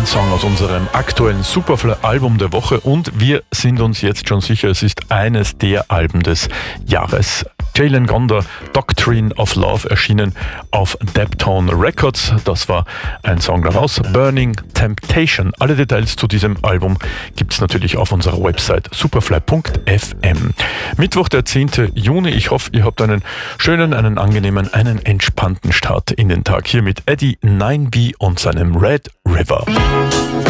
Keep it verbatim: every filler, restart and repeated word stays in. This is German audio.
ein Song aus unserem aktuellen Superfly-Album der Woche und wir sind uns jetzt schon sicher, es ist eines der Alben des Jahres. Jalen Gonda, Doctrine of Love, erschienen auf Deptone Records. Das war ein Song daraus. Burning Temptation. Alle Details zu diesem Album gibt es natürlich auf unserer Website superfly punkt f m. Mittwoch, der zehnte Juni. Ich hoffe, ihr habt einen schönen, einen angenehmen, einen entspannten Start in den Tag. Hier mit Eddie nine B und seinem Red River.